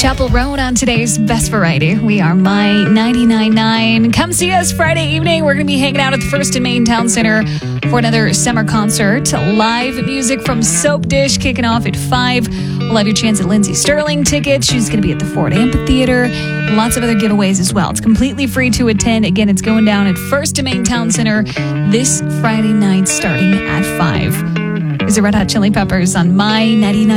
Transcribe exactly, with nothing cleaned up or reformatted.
Chapel Road on today's Best Variety. We are My ninety-nine point nine. Come see us Friday evening. We're going to be hanging out at the First and Main Town Center for another summer concert. Live music from Soap Dish kicking off at five. We'll have your chance at Lindsay Sterling tickets. She's going to be at the Ford Amphitheater. And lots of other giveaways as well. It's completely free to attend. Again, it's going down at First and Main Town Center this Friday night starting at five. There's the Red Hot Chili Peppers on My ninety-nine.